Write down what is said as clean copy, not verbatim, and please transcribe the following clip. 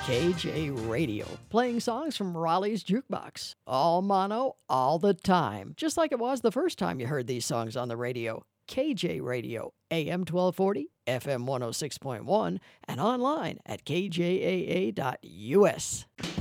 KJ Radio, playing songs from Raleigh's Jukebox. All mono, all the time. Just like it was the first time you heard these songs on the radio. KJ Radio, AM 1240, FM 106.1, and online at kjaa.us.